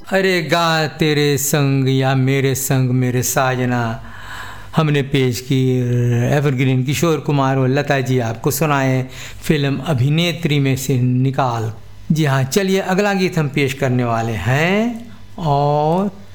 अरे गा तेरे संग या मेरे संग मेरे साजना, हमने पेश की एवरग्रीन किशोर कुमार और लता जी आपको सुनाए फिल्म अभिनेत्री में से निकाल। जी हाँ, चलिए अगला गीत हम पेश करने वाले हैं और